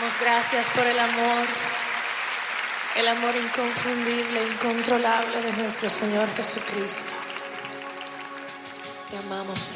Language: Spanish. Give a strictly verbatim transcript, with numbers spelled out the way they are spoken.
damos gracias por el amor, el amor inconfundible, incontrolable de nuestro Señor Jesucristo. Te amamos, Señor.